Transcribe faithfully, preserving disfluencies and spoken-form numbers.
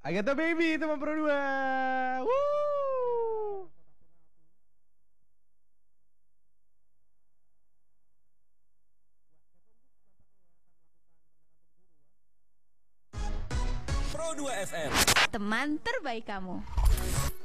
Agatha Baby teman Pro dua. Woo. Pro dua F M, teman terbaik kamu.